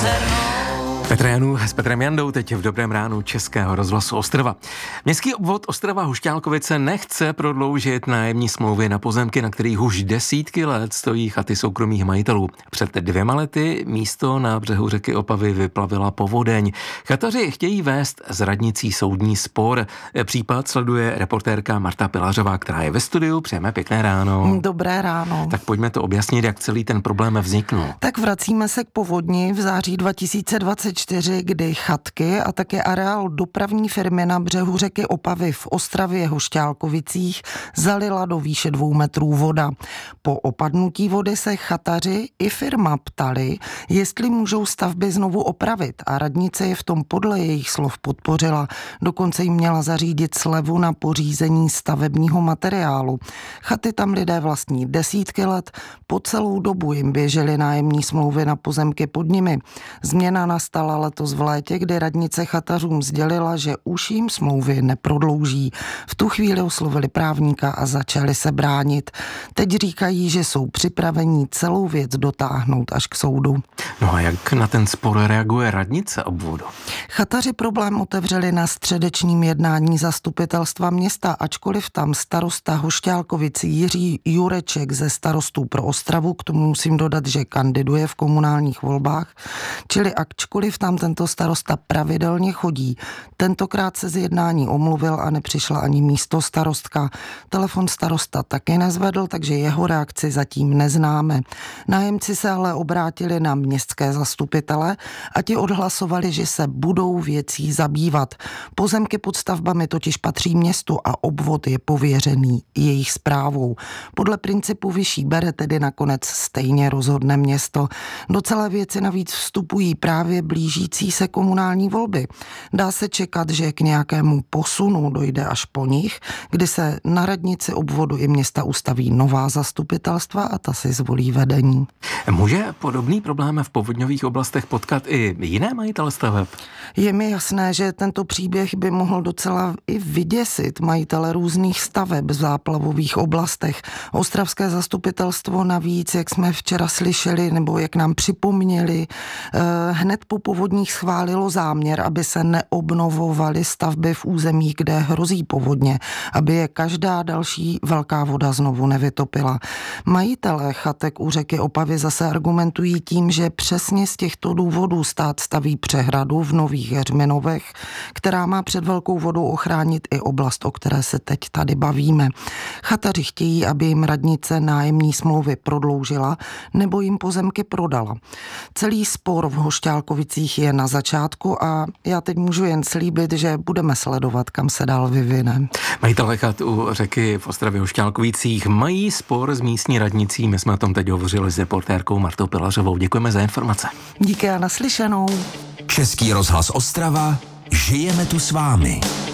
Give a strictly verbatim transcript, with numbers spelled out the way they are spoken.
Petr Janů s Petrem Jandou teď v Dobrém ránu Českého rozhlasu Ostrava. Městský obvod Ostrava Hušťálkovice nechce prodloužit nájemní smlouvy na pozemky, na kterých už desítky let stojí chaty soukromých majitelů. Před dvěma lety místo na břehu řeky Opavy vyplavila povodeň. Chataři chtějí vést s radnicí soudní spor. Případ sleduje reportérka Marta Pilařová, která je ve studiu. Přejeme pěkné ráno. Dobré ráno. Tak pojďme to objasnit, jak celý ten problém vzniknul. Tak vracíme se k povodni v září dva tisíce dvacet čtyři, kdy chatky a také areál dopravní firmy na břehu řeky Opavy v Ostravě Hušťálkovicích zalila do výše dvou metrů voda. Po opadnutí vody se chataři i firma ptali, jestli můžou stavby znovu opravit, a radnice je v tom podle jejich slov podpořila. Dokonce jim měla zařídit slevu na pořízení stavebního materiálu. Chaty tam lidé vlastní desítky let, po celou dobu jim běžely nájemní smlouvy na pozemky pod nimi. Změna nastala letos v létě, kdy radnice chatařům sdělila, že už jim smlouvy neprodlouží. V tu chvíli oslovili právníka a začali se bránit. Teď říkají, že jsou připravení celou věc dotáhnout až k soudu. No a jak na ten spor reaguje radnice obvodu? Chataři problém otevřeli na středečním jednání zastupitelstva města, ačkoliv tam starosta Hušťálkovic Jiří Jureček ze Starostů pro Ostravu, k tomu musím dodat, že kandiduje v komunálních volbách, čili ačkoliv tam tento starosta pravidelně chodí. Tentokrát se z jednání omluvil a nepřišla ani místo starostka. Telefon starosta taky nezvedl, takže jeho reakci zatím neznáme. Nájemci se ale obrátili na městské zastupitele a ti odhlasovali, že se budou věcí zabývat. Pozemky pod stavbami totiž patří městu a obvod je pověřený jejich správou. Podle principu vyšší bere tedy nakonec stejně rozhodne město. Do celé věci navíc vstupují právě blížící se komunální volby. Dá se čekat, že k nějakému posunu dojde až po nich, kdy se na radnici obvodu i města ustaví nová zastupitelstva a ta si zvolí vedení. Může podobný problém v povodňových oblastech potkat i jiné majitele staveb? Je mi jasné, že tento příběh by mohl docela i vyděsit majitele různých staveb v záplavových oblastech. Ostravské zastupitelstvo navíc, jak jsme včera slyšeli, nebo jak nám připomněli, hned po povodních schválilo záměr, aby se neobnovovaly stavby v území, kde hrozí povodně, aby je každá další velká voda znovu nevytopila. Majitelé chatek u řeky Opavy zase argumentují tím, že přesně z těchto důvodů stát staví přehradu v Nových Heřminovech, která má před velkou vodou ochránit i oblast, o které se teď tady bavíme. Chataři chtějí, aby jim radnice nájemní smlouvy prodloužila nebo jim pozemky prodala. Celý spor v Hušťálkovicích je na začátku a já teď můžu jen slíbit, že budeme sledovat, kam se dál vyvine. Majitelé chat u řeky v Ostravě Hušťálkovicích mají spor s místní radnicí. My jsme o tom teď hovořili s reportérkou Martou Pilařovou. Děkujeme za informace. Díky a naslyšenou. Český rozhlas Ostrava, žijeme tu s vámi.